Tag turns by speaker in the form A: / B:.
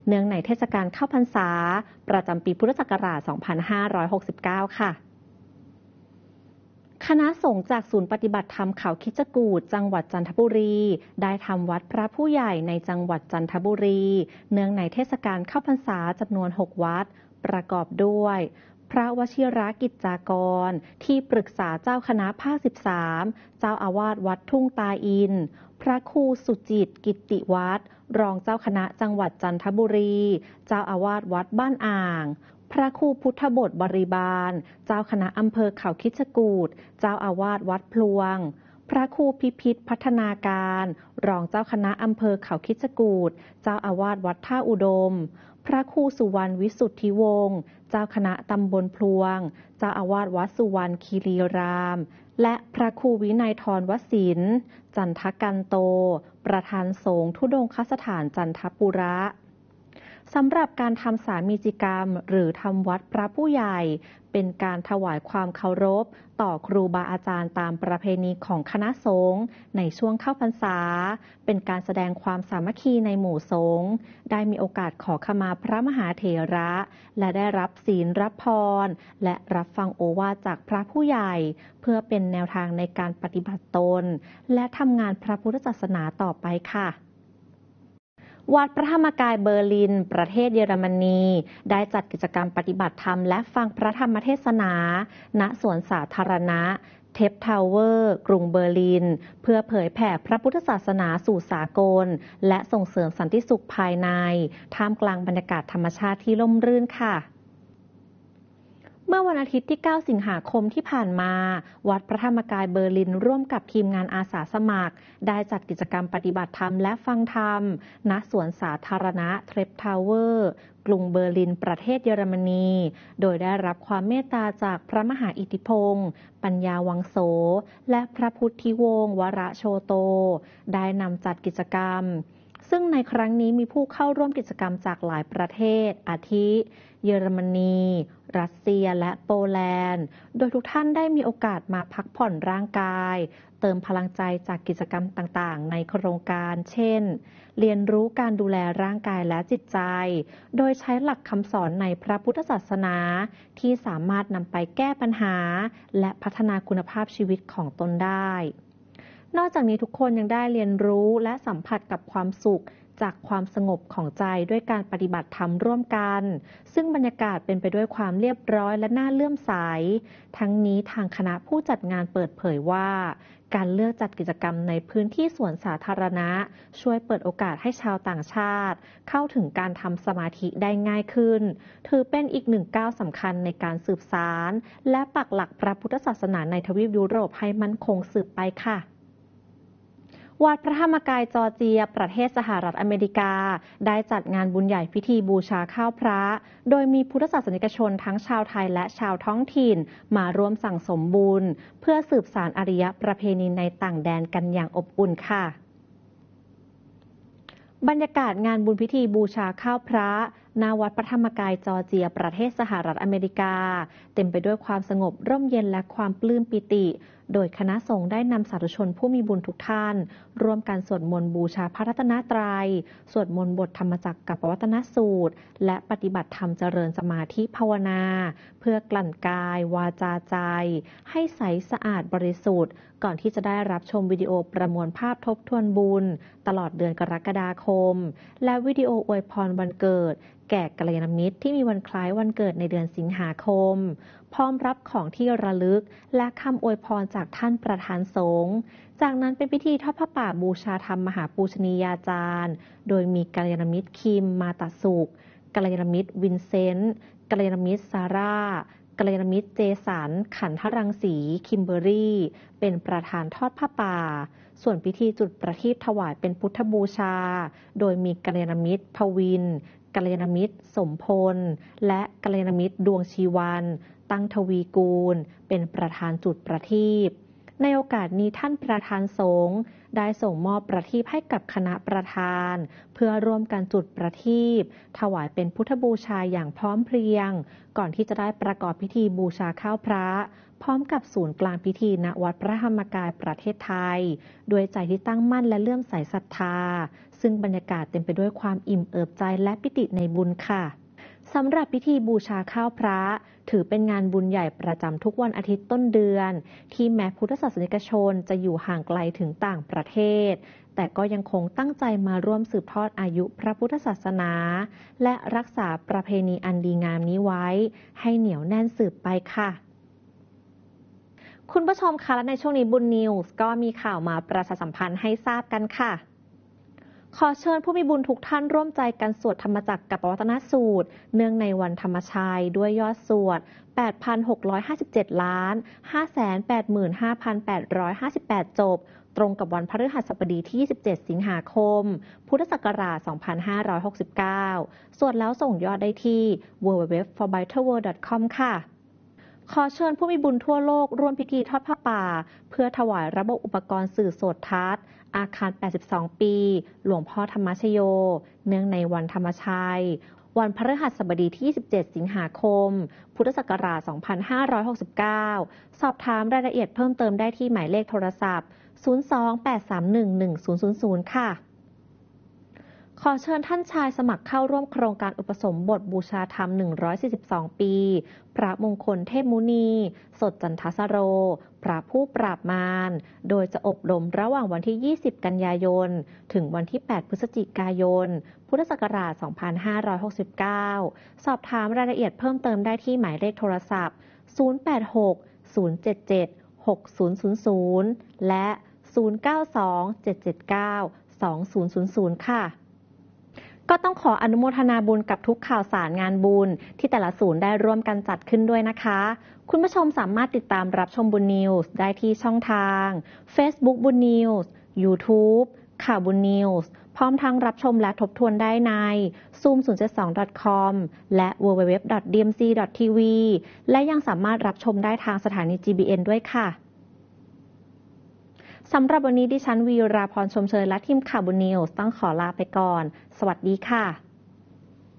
A: เนื่องในเทศกาลเข้าพรรษาประจำปีพุทธศักราช 2569 ค่ะคณะสงฆ์จากศูนย์ปฏิบัติธรรมเขาคิดจกูฏจังหวัดจันทบุรีได้ทำวัดพระผู้ใหญ่ในจังหวัดจันทบุรีเนื่องในเทศกาลเข้าพรรษาจำนวน 6 วัดประกอบด้วยพระวชิรกิจจากรที่ปรึกษาเจ้าคณะภาค 13 เจ้าอาวาสวัดทุ่งตาอินพระครูสุจิตรกิตติวัฒน์รองเจ้าคณะจังหวัดจันทบุรีเจ้าอาวาสวัดบ้านอ่างพระครูพุทธบดบริบาลเจ้าคณะอำเภอเขาคิดจกูฏเจ้าอาวาสวัดพลวงพระครูพิพิธพัฒนาการรองเจ้าคณะอำเภอเขาคิดจกูฏเจ้าอาวาสวัดท่าอุดมพระครูสุวรรณวิสุทธิวงศ์เจ้าคณะตำบลพลวงเจ้าอาวาสวัดสุวรรณคีรีรามและพระครูวินัยธรวศิลป์จันทกันโตประธานสงฆ์ธุดงคสถานจันทปุระสำหรับการทำสามีจิกรรมหรือทำวัดพระผู้ใหญ่เป็นการถวายความเคารพต่อครูบาอาจารย์ตามประเพณีของคณะสงฆ์ในช่วงเข้าพรรษาเป็นการแสดงความสามัคคีในหมู่สงฆ์ได้มีโอกาสขอขมาพระมหาเถระและได้รับศีลรับพรและรับฟังโอวาทจากพระผู้ใหญ่เพื่อเป็นแนวทางในการปฏิบัติตนและทำงานพระพุทธศาสนาต่อไปค่ะวัดพระธรรมกายเบอร์ลินประเทศเยอรมนีได้จัดกิจกรรมปฏิบัติธรรมและฟังพระธรรมเทศนาณสวนสาธารณะเทปทาวเวอร์กรุงเบอร์ลินเพื่อเผยแผ่พระพุทธศาสนาสู่สากลและส่งเสริมสันติสุขภายในท่ามกลางบรรยากาศธรรมชาติที่ร่มรื่นค่ะเมื่อวันอาทิตย์ที่ 9 สิงหาคมที่ผ่านมาวัดพระธรรมกายเบอร์ลินร่วมกับทีมงานอาสาสมัครได้จัดกิจกรรมปฏิบัติธรรมและฟังธรรมณสวนสาธารณะเทปทาวเวอร์กรุงเบอร์ลินประเทศเยอรมนีโดยได้รับความเมตตาจากพระมหาอิทธิพงศ์ปัญญาวังโสและพระพุทธิวงศ์วรโชโตได้นำจัดกิจกรรมซึ่งในครั้งนี้มีผู้เข้าร่วมกิจกรรมจากหลายประเทศอาทิเยอรมนีรัสเซียและโปแลนด์โดยทุกท่านได้มีโอกาสมาพักผ่อนร่างกายเติมพลังใจจากกิจกรรมต่างๆในโครงการเช่นเรียนรู้การดูแลร่างกายและจิตใจโดยใช้หลักคำสอนในพระพุทธศาสนาที่สามารถนำไปแก้ปัญหาและพัฒนาคุณภาพชีวิตของตนได้นอกจากนี้ทุกคนยังได้เรียนรู้และสัมผัสกับความสุขจากความสงบของใจด้วยการปฏิบัติธรรมร่วมกันซึ่งบรรยากาศเป็นไปด้วยความเรียบร้อยและน่าเลื่อมใสทั้งนี้ทางคณะผู้จัดงานเปิดเผยว่าการเลือกจัดกิจกรรมในพื้นที่สวนสาธารณะช่วยเปิดโอกาสให้ชาวต่างชาติเข้าถึงการทำสมาธิได้ง่ายขึ้นถือเป็นอีกหนึ่งก้าวสำคัญในการสืบสานและปักหลักพระพุทธศาสนาในทวีปยุโรปให้มั่นคงสืบไปค่ะวัดพระธรรมกายจอร์เจียประเทศสหรัฐอเมริกาได้จัดงานบุญใหญ่พิธีบูชาข้าวพระโดยมีพุทธศาสนิกชนทั้งชาวไทยและชาวท้องถิ่นมาร่วมสั่งสมบุญเพื่อสืบสานอารยประเพณีในต่างแดนกันอย่างอบอุ่นค่ะบรรยากาศงานบุญพิธีบูชาข้าวพระณวัดพระธรรมกายจอร์เจียประเทศสหรัฐอเมริกาเต็มไปด้วยความสงบร่มเย็นและความปลื้มปิติโดยคณะสงฆ์ได้นำสาธุชนผู้มีบุญทุกท่านร่วมกันสวดมนต์บูชาพระรัตนตรัยสวดมนต์บทธรรมจักรกับปวัตนสูตรและปฏิบัติธรรมเจริญสมาธิภาวนาเพื่อกลั่นกายวาจาใจให้ใสสะอาดบริสุทธิ์ก่อนที่จะได้รับชมวิดีโอประมวลภาพทบทวนบุญตลอดเดือนกรกฎาคมและวิดีโออวยพรวันเกิดแก่กัลยาณมิตรที่มีวันคล้ายวันเกิดในเดือนสิงหาคมพร้อมรับของที่ระลึกและคำอวยพรจากท่านประธานสงฆ์จากนั้นเป็นพิธีทอดผ้าป่าบูชาธรรมมหาปูชนียาจารย์โดยมีกัลยาณมิตรคิมมาตาสุขกัลยาณมิตรวินเซนต์กัลยาณมิตรซาร่ากัลยาณมิตรเจสันขันธรังสีคิมเบอรี่เป็นประธานทอดผ้าป่าส่วนพิธีจุดประทีปถวายเป็นพุทธบูชาโดยมีกัลยาณมิตรภวินกัลยาณมิตรสมพลและกัลยาณมิตรดวงชีวันตั้งทวีกูลเป็นประธานจุดประทีปในโอกาสนี้ท่านประธานสงฆ์ได้ส่งมอบประทีปให้กับคณะประธานเพื่อร่วมกันจุดประทีปถวายเป็นพุทธบูชาอย่างพร้อมเพรียงก่อนที่จะได้ประกอบพิธีบูชาข้าวพระพร้อมกับศูนย์กลางพิธีณวัดพระธรรมกายประเทศไทยด้วยใจที่ตั้งมั่นและเลื่อมใสศรัทธาซึ่งบรรยากาศเต็มไปด้วยความอิ่มเอิบใจและปิติในบุญค่ะสำหรับพิธีบูชาข้าวพระถือเป็นงานบุญใหญ่ประจำทุกวันอาทิตย์ต้นเดือนที่แม้พุทธศาสนิกชนจะอยู่ห่างไกลถึงต่างประเทศแต่ก็ยังคงตั้งใจมาร่วมสืบทอดอายุพระพุทธศาสนาและรักษาประเพณีอันดีงามนี้ไว้ให้เหนียวแน่นสืบไปค่ะคุณผู้ชมคะและในช่วงนี้บุญนิวส์ก็มีข่าวมาประชาสัมพันธ์ให้ทราบกันค่ะขอเชิญผู้มีบุญทุกท่านร่วมใจกันสวดธรรมจักรกับปวัตนสูตรเนื่องในวันธรรมชัยด้วยยอดสวด 8,657 ล้าน 585,858 จบตรงกับวันพฤหัสบดีที่ 27 สิงหาคม พุทธศักราช 2569 สวดแล้วส่งยอดได้ที่ www.forbitterworld.com ค่ะขอเชิญผู้มีบุญทั่วโลกร่วมพิธีทอดผ้าป่าเพื่อถวายระบบอุปกรณ์สื่อโสตทัศน์อาคาร 82 ปี หลวงพ่อธรรมชโยเนื่องในวันธรรมชัยวันพฤหัสบดีที่ 27 สิงหาคม พุทธศักราช 2569 สอบถามรายละเอียดเพิ่มเติมได้ที่หมายเลขโทรศัพท์ 02-831-1000 ค่ะขอเชิญท่านชายสมัครเข้าร่วมโครงการอุปสมบทบูชาธรรม 142 ปี พระมงคลเทพมุนี สดจันทสโร พระผู้ปราบมารโดยจะอบรมระหว่างวันที่ 20 กันยายน ถึงวันที่ 8 พฤศจิกายน พุทธศักราช 2569 สอบถามรายละเอียดเพิ่มเติมได้ที่หมายเลขโทรศัพท์ 086-077-6000 และ 092-779-2000 ค่ะก็ต้องขออนุโมทนาบุญกับทุกข่าวสารงานบุญที่แต่ละศูนย์ได้ร่วมกันจัดขึ้นด้วยนะคะคุณผู้ชมสามารถติดตามรับชมบุญนิวส์ได้ที่ช่องทาง Facebook บุญนิวส์ YouTube ข่าวบุญนิวส์พร้อมทั้งรับชมและทบทวนได้ใน zoom072.com และ www.dmc.tv และยังสามารถรับชมได้ทางสถานี GBN ด้วยค่ะสำหรับวันนี้ดิฉันวีราพรชมเชยและทีมข่าวบุญนิวส์ต้องขอลาไปก่อนสวัสดีค่ะ